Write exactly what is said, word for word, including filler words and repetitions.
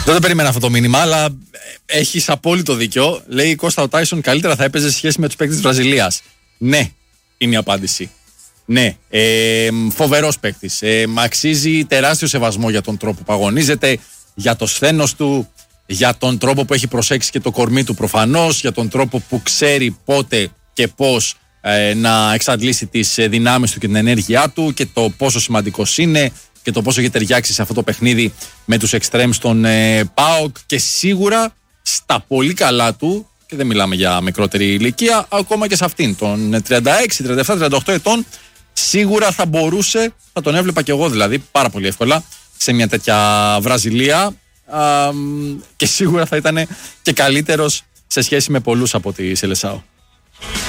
Δεν το περίμενα αυτό το μήνυμα, αλλά έχεις απόλυτο δίκιο. Λέει Κώστα ο Τάισον καλύτερα θα έπαιζε σε σχέση με τους παίκτες της Βραζιλίας. Ναι, είναι η απάντηση. Ναι, ε, φοβερός παίκτης. Ε, αξίζει τεράστιο σεβασμό για τον τρόπο που αγωνίζεται, για το σθένος του, για τον τρόπο που έχει προσέξει και το κορμί του προφανώς, για τον τρόπο που ξέρει πότε και πώς ε, να εξαντλήσει τις δυνάμεις του και την ενέργειά του και το πόσο σημαντικός είναι και το πόσο έχει ταιριάξει σε αυτό το παιχνίδι με τους extremes των ε, ΠΑΟΚ και σίγουρα στα πολύ καλά του, και δεν μιλάμε για μικρότερη ηλικία, ακόμα και σε αυτήν των τριάντα έξι, τριάντα επτά, τριάντα οκτώ ετών, σίγουρα θα μπορούσε, θα τον έβλεπα κι εγώ δηλαδή πάρα πολύ εύκολα σε μια τέτοια Βραζιλία α, και σίγουρα θα ήταν και καλύτερος σε σχέση με πολλούς από τη Σελεσάο.